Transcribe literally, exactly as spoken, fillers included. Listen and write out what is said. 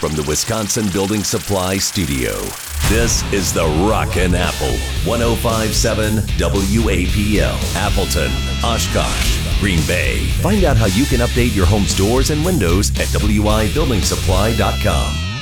from the Wisconsin Building Supply Studio. This is the Rockin' Apple, one oh five point seven W A P L, Appleton, Oshkosh, Green Bay. Find out how you can update your home's doors and windows at W I building supply dot com.